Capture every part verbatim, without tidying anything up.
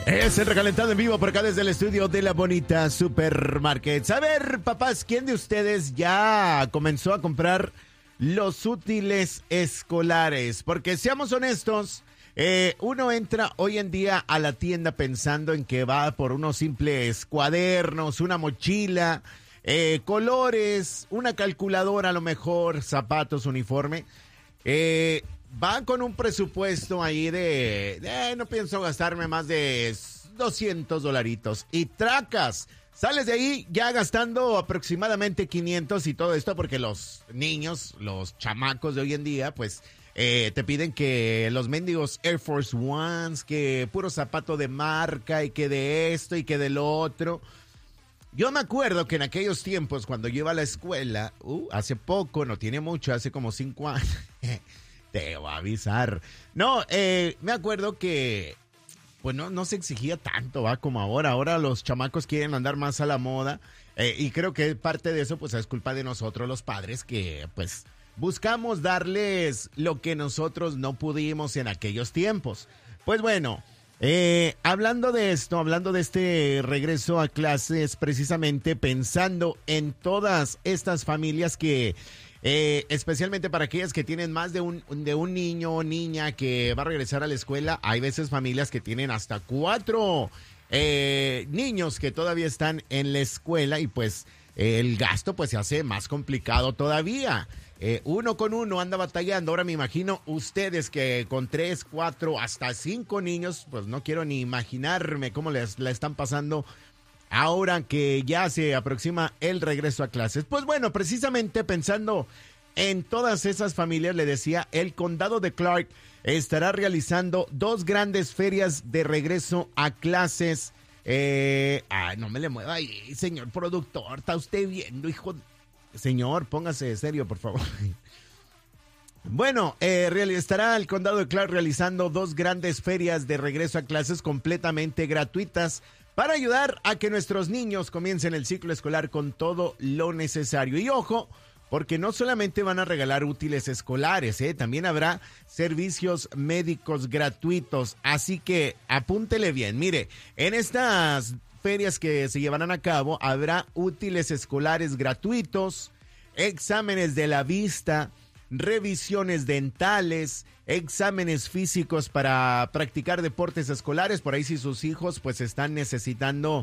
Es el recalentado en vivo por acá desde el estudio de la bonita Supermarket. A ver, papás, ¿quién de ustedes ya comenzó a comprar los útiles escolares? Porque seamos honestos, eh, uno entra hoy en día a la tienda pensando en que va por unos simples cuadernos, una mochila, eh, colores, una calculadora a lo mejor, zapatos, uniforme. Eh... Va con un presupuesto ahí de, de, no pienso gastarme más de doscientos dolaritos. Y tracas, sales de ahí ya gastando aproximadamente quinientos y todo esto porque los niños, los chamacos de hoy en día, pues eh, te piden que los mendigos Air Force Ones, que puro zapato de marca y que de esto y que de lo otro. Yo me acuerdo que en aquellos tiempos cuando yo iba a la escuela, uh, hace poco, no tiene mucho, hace como cinco años... Te voy a avisar. No, eh, me acuerdo que pues no, no se exigía tanto, va, como ahora. Ahora los chamacos quieren andar más a la moda. Eh, y creo que parte de eso pues es culpa de nosotros los padres que pues buscamos darles lo que nosotros no pudimos en aquellos tiempos. Pues bueno, eh, hablando de esto, hablando de este regreso a clases, precisamente pensando en todas estas familias que... Eh, especialmente para aquellas que tienen más de un, de un niño o niña que va a regresar a la escuela. Hay veces familias que tienen hasta cuatro eh, niños que todavía están en la escuela y pues eh, el gasto pues se hace más complicado todavía. Eh, uno con uno anda batallando. Ahora me imagino ustedes que con tres, cuatro, hasta cinco niños, pues no quiero ni imaginarme cómo les la están pasando ahora que ya se aproxima el regreso a clases. Pues bueno, precisamente pensando en todas esas familias, le decía, el condado de Clark estará realizando dos grandes ferias de regreso a clases. Eh, ay, no me le mueva ahí, señor productor, está usted viendo, hijo. Señor, póngase serio, por favor. Bueno, eh, estará el condado de Clark realizando dos grandes ferias de regreso a clases completamente gratuitas para ayudar a que nuestros niños comiencen el ciclo escolar con todo lo necesario. Y ojo, porque no solamente van a regalar útiles escolares, ¿eh? También habrá servicios médicos gratuitos. Así que apúntele bien. Mire, en estas ferias que se llevarán a cabo habrá útiles escolares gratuitos, exámenes de la vista, revisiones dentales, exámenes físicos para practicar deportes escolares. Por ahí si sus hijos pues están necesitando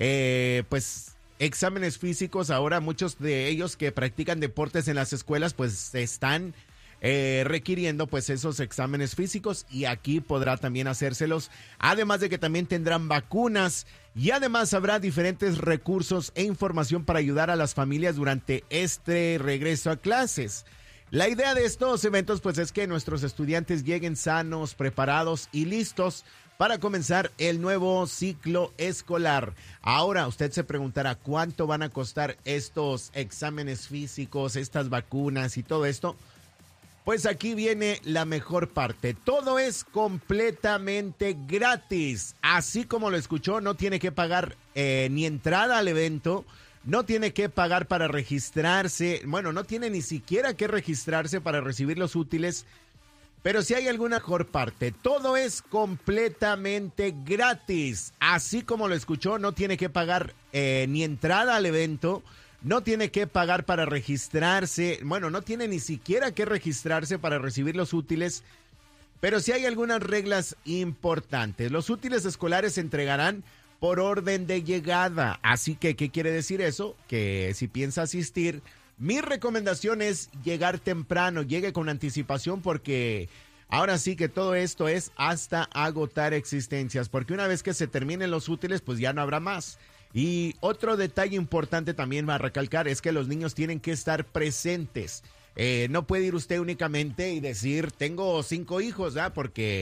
eh, pues exámenes físicos, ahora muchos de ellos que practican deportes en las escuelas pues están eh, requiriendo pues esos exámenes físicos y aquí podrá también hacérselos, además de que también tendrán vacunas y además habrá diferentes recursos e información para ayudar a las familias durante este regreso a clases. La idea de estos eventos pues es que nuestros estudiantes lleguen sanos, preparados y listos para comenzar el nuevo ciclo escolar. Ahora usted se preguntará cuánto van a costar estos exámenes físicos, estas vacunas y todo esto. Pues aquí viene la mejor parte. Todo es completamente gratis. Así como lo escuchó, no tiene que pagar eh, ni entrada al evento. No tiene que pagar para registrarse, bueno, no tiene ni siquiera que registrarse para recibir los útiles, pero si hay alguna mejor parte, todo es completamente gratis. Así como lo escuchó, no tiene que pagar eh, ni entrada al evento, no tiene que pagar para registrarse, bueno, no tiene ni siquiera que registrarse para recibir los útiles, pero si hay algunas reglas importantes. Los útiles escolares se entregarán por orden de llegada. Así que, ¿qué quiere decir eso? Que si piensa asistir, mi recomendación es llegar temprano, llegue con anticipación porque ahora sí que todo esto es hasta agotar existencias, porque una vez que se terminen los útiles, pues ya no habrá más. Y otro detalle importante también va a recalcar es que los niños tienen que estar presentes. Eh, no puede ir usted únicamente y decir, tengo cinco hijos, ¿ah? Porque